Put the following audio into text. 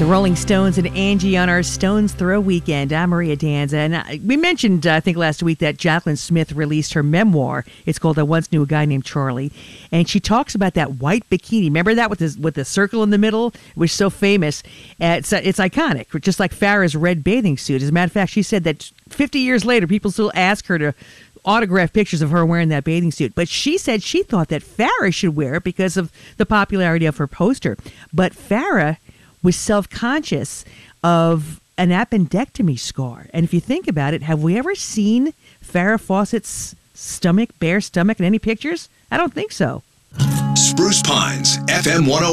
The Rolling Stones and Angie on our Stones Throw weekend. I'm Maria Danza. And we mentioned, I think last week, that Jaclyn Smith released her memoir. It's called I Once Knew a Guy Named Charlie. And she talks about that white bikini. Remember that with the circle in the middle? It was so famous. It's iconic, just like Farrah's red bathing suit. As a matter of fact, she said that 50 years later, people still ask her to autograph pictures of her wearing that bathing suit. But she said she thought that Farrah should wear it because of the popularity of her poster. But Farrah was self-conscious of an appendectomy scar. And if you think about it, have we ever seen Farrah Fawcett's bare stomach in any pictures? I don't think so. Spruce Pines, FM 101.